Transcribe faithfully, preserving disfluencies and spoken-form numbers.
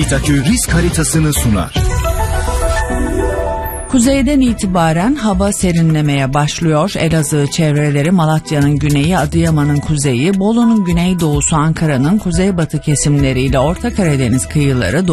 haftaki risk haritasını sunar. Kuzeyden itibaren hava serinlemeye başlıyor. Elazığ çevreleri, Malatya'nın güneyi, Adıyaman'ın kuzeyi, Bolu'nun güneydoğusu, Ankara'nın kuzeybatı kesimleriyle Orta Karadeniz kıyıları,